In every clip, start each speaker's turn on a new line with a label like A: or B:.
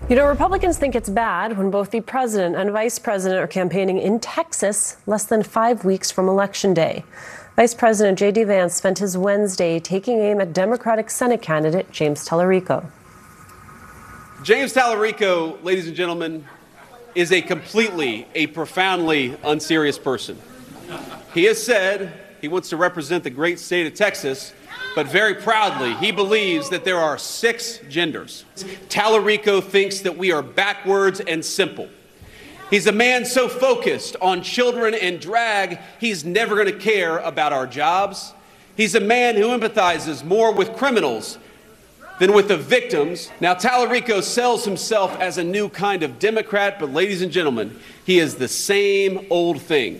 A: You know, Republicans think it's bad when both the president and vice president are campaigning in Texas less than 5 weeks from Election Day. Vice President J.D. Vance spent his Wednesday taking aim at Democratic Senate candidate James Tallarico.
B: James Tallarico, ladies and gentlemen, is a profoundly unserious person. He has said he wants to represent the great state of Texas, but very proudly, he believes that there are 6 genders. Tallarico thinks that we are backwards and simple. He's a man so focused on children and drag, he's never going to care about our jobs. He's a man who empathizes more with criminals than with the victims. Now, Tallarico sells himself as a new kind of Democrat, but ladies and gentlemen, he is the same old thing.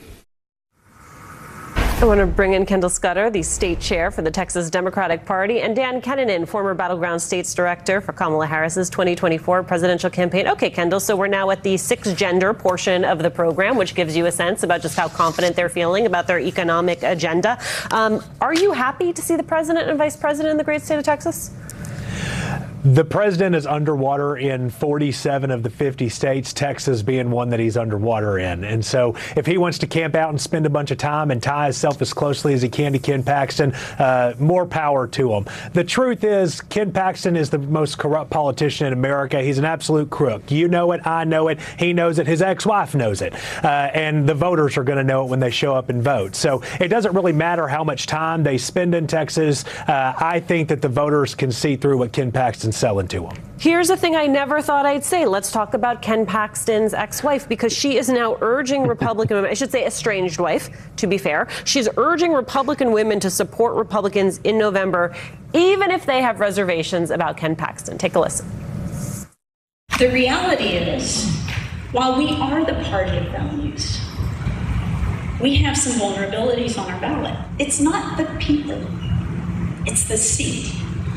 A: I want to bring in Kendall Scudder, the state chair for the Texas Democratic Party, and Dan Kennenan, former Battleground States Director for Kamala Harris's 2024 presidential campaign. Okay, Kendall, so we're now at the 6-gender portion of the program, which gives you a sense about just how confident they're feeling about their economic agenda. Are you happy to see the president and vice president in the great state of Texas?
C: The president is underwater in 47 of the 50 states, Texas being one that he's underwater in. And so if he wants to camp out and spend a bunch of time and tie himself as closely as he can to Ken Paxton, more power to him. The truth is, Ken Paxton is the most corrupt politician in America. He's an absolute crook. You know it. I know it. He knows it. His ex-wife knows it. And the voters are going to know it when they show up and vote. So it doesn't really matter how much time they spend in Texas. I think that the voters can see through what Ken Paxton's selling to them.
A: Here's the thing I never thought I'd say. Let's talk about Ken Paxton's ex-wife, because she is now urging Republican women, I should say estranged wife, to be fair. She's urging Republican women to support Republicans in November, even if they have reservations about Ken Paxton. Take a listen.
D: The reality is, while we are the party of values, we have some vulnerabilities on our ballot. It's not the people, it's the seat.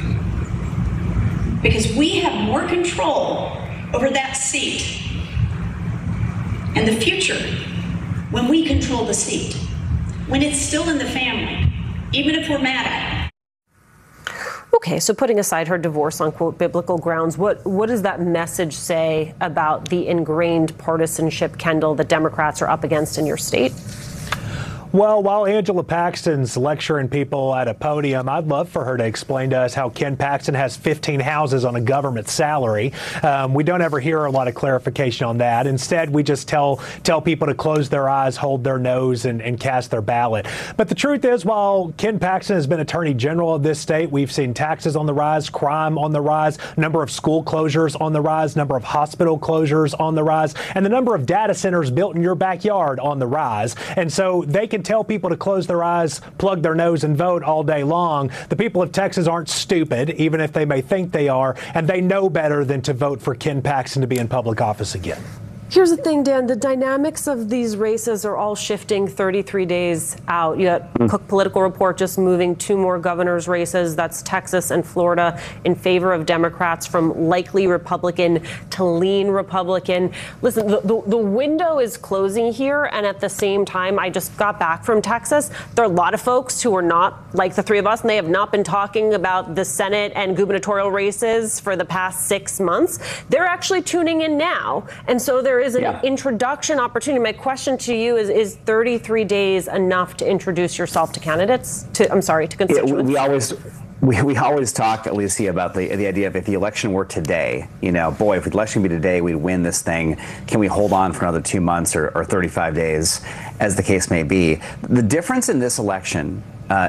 D: Because we have more control over that seat and the future when we control the seat, when it's still in the family, even if we're mad at it.
A: Okay, so putting aside her divorce on, quote, biblical grounds, what does that message say about the ingrained partisanship, Kendall, that Democrats are up against in your state?
C: Well, while Angela Paxton's lecturing people at a podium, I'd love for her to explain to us how Ken Paxton has 15 houses on a government salary. We don't ever hear a lot of clarification on that. Instead, we just tell people to close their eyes, hold their nose, and cast their ballot. But the truth is, while Ken Paxton has been Attorney General of this state, we've seen taxes on the rise, crime on the rise, number of school closures on the rise, number of hospital closures on the rise, and the number of data centers built in your backyard on the rise. And so they can tell people to close their eyes, plug their nose, and vote all day long. The people of Texas aren't stupid, even if they may think they are, and they know better than to vote for Ken Paxton to be in public office again.
A: Here's the thing, Dan. The dynamics of these races are all shifting 33 days out. You got Cook Political Report just moving 2 more governor's races. That's Texas and Florida in favor of Democrats, from likely Republican to lean Republican. Listen, the window is closing here. And at the same time, I just got back from Texas. There are a lot of folks who are not like the 3 of us, and they have not been talking about the Senate and gubernatorial races for the past 6 months. They're actually tuning in now. And so there is an introduction opportunity. My question to you is 33 days enough to introduce yourself to candidates? To constituents?
E: We always talk, Alicia, about the idea of if the election were today, boy, if the election be today, we'd win this thing. Can we hold on for another 2 months or 35 days, as the case may be? The difference in this election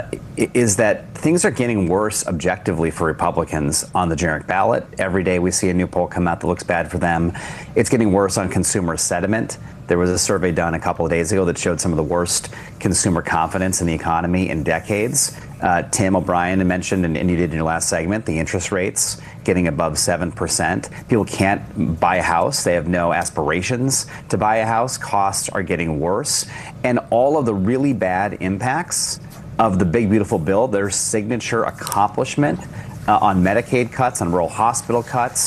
E: is that things are getting worse objectively for Republicans on the generic ballot. Every day we see a new poll come out that looks bad for them. It's getting worse on consumer sentiment. There was a survey done a couple of days ago that showed some of the worst consumer confidence in the economy in decades. Tim O'Brien mentioned, and you did in your last segment, the interest rates getting above 7%. People can't buy a house. They have no aspirations to buy a house. Costs are getting worse. And all of the really bad impacts of the big, beautiful bill, their signature accomplishment on Medicaid cuts, on rural hospital cuts,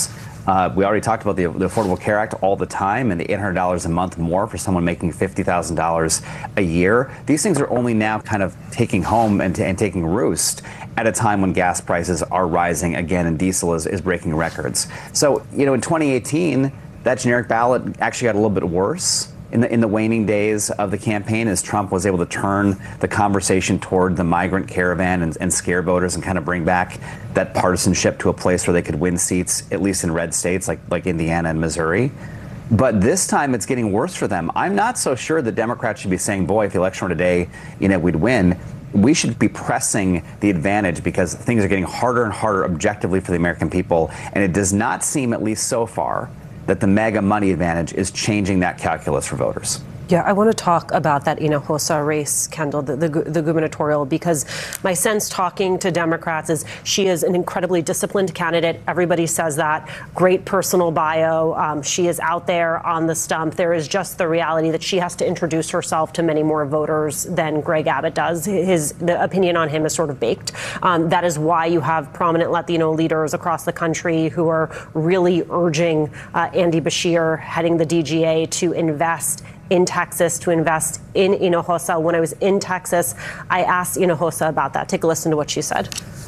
E: We already talked about the Affordable Care Act all the time and the $800 a month more for someone making $50,000 a year. These things are only now kind of taking home and taking roost at a time when gas prices are rising again and diesel is breaking records. So, in 2018, that generic ballot actually got a little bit worse in the waning days of the campaign as Trump was able to turn the conversation toward the migrant caravan and scare voters and kind of bring back that partisanship to a place where they could win seats, at least in red states like Indiana and Missouri. But this time it's getting worse for them. I'm not so sure the Democrats should be saying, boy, if the election were today, we'd win. We should be pressing the advantage because things are getting harder and harder objectively for the American people. And it does not seem, at least so far, that the mega money advantage is changing that calculus for voters.
A: Yeah, I want to talk about that Hinojosa race, Kendall, the gubernatorial, because my sense talking to Democrats is she is an incredibly disciplined candidate. Everybody says that. Great personal bio. She is out there on the stump. There is just the reality that she has to introduce herself to many more voters than Greg Abbott does. The opinion on him is sort of baked. That is why you have prominent Latino leaders across the country who are really urging Andy Beshear, heading the DGA, to invest in Texas, to invest in Hinojosa. When I was in Texas, I asked Hinojosa about that. Take a listen to what she said.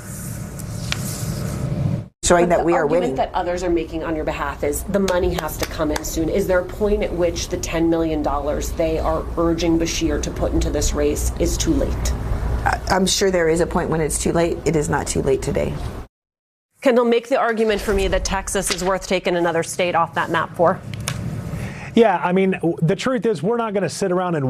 F: Showing that we are winning.
A: The argument that others are making on your behalf is the money has to come in soon. Is there a point at which the $10 million they are urging Beshear to put into this race is too late?
F: I'm sure there is a point when it's too late. It is not too late today.
A: Kendall, make the argument for me that Texas is worth taking another state off that map for.
C: Yeah, I mean, the truth is we're not going to sit around and